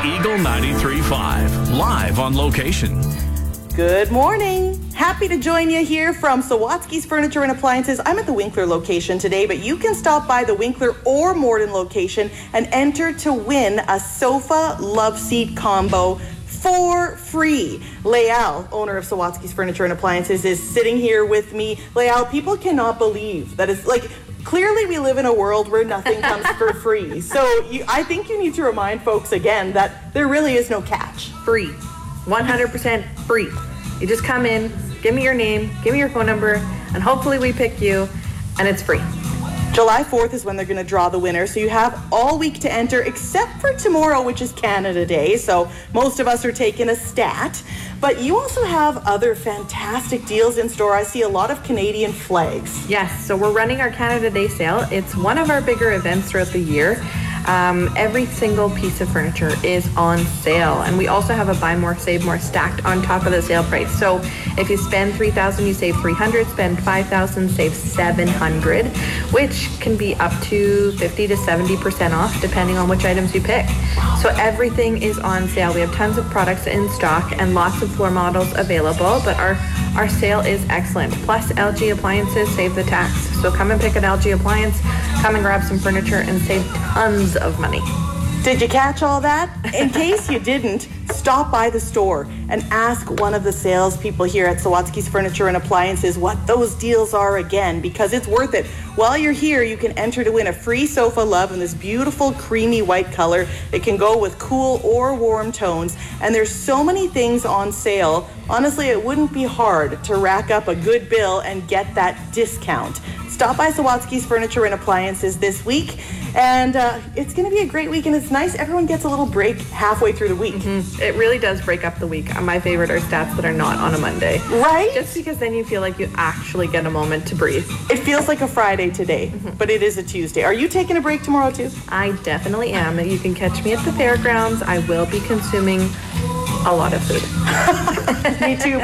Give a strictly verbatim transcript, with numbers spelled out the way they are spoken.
Eagle ninety-three point five, live on location. Good morning. Happy to join you here from Sawatsky's Furniture and Appliances. I'm at the Winkler location today, but you can stop by the Winkler or Morden location and enter to win a sofa love seat combo for free. Leal, owner of Sawatsky's Furniture and Appliances, is sitting here with me. Leal, people cannot believe that it's like, clearly we live in a world where nothing comes for free. So you, I think you need to remind folks again that there really is no catch. Free. one hundred percent free. You just come in, give me your name, give me your phone number, and hopefully we pick you, and it's free. July fourth is when they're going to draw the winner, so you have all week to enter, except for tomorrow, which is Canada Day, so most of us are taking a stat. But you also have other fantastic deals in store. I see a lot of Canadian flags. Yes, so we're running our Canada Day sale. It's one of our bigger events throughout the year. Um, every single piece of furniture is on sale, and we also have a buy more, save more stacked on top of the sale price. So if you spend three thousand dollars, you save three hundred dollars, spend five thousand dollars, save seven hundred dollars, which can be up to fifty to seventy percent off depending on which items you pick. So everything is on sale. We have tons of products in stock and lots of floor models available, but our Our sale is excellent. Plus, L G Appliances save the tax. So come and pick an L G appliance, come and grab some furniture, and save tons of money. Did you catch all that? In case you didn't, stop by the store and ask one of the salespeople here at Sawatsky's Furniture and Appliances what those deals are again, because it's worth it. While you're here, you can enter to win a free sofa love in this beautiful creamy white color. It can go with cool or warm tones, and there's so many things on sale. Honestly, it wouldn't be hard to rack up a good bill and get that discount. Stop by Sawatsky's Furniture and Appliances this week, and uh, it's going to be a great week, and it's nice. Everyone gets a little break halfway through the week. Mm-hmm. It really does break up the week. My favorite are stats that are not on a Monday. Right? Just because then you feel like you actually get a moment to breathe. It feels like a Friday today, mm-hmm. but it is a Tuesday. Are you taking a break tomorrow too? I definitely am. You can catch me at the fairgrounds. I will be consuming a lot of food. Me too.